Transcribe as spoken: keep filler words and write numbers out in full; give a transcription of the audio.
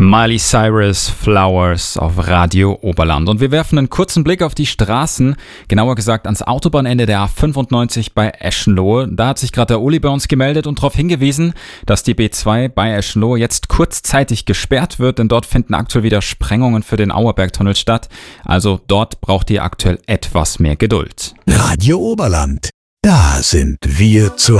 Miley Cyrus, Flowers auf Radio Oberland. Und wir werfen einen kurzen Blick auf die Straßen, genauer gesagt ans Autobahnende der A fünfundneunzig bei Eschenlohe. Da hat sich gerade der Uli bei uns gemeldet und darauf hingewiesen, dass die B zwei bei Eschenlohe jetzt kurzzeitig gesperrt wird, denn dort finden aktuell wieder Sprengungen für den Auerbergtunnel statt. Also dort braucht ihr aktuell etwas mehr Geduld. Radio Oberland, da sind wir zu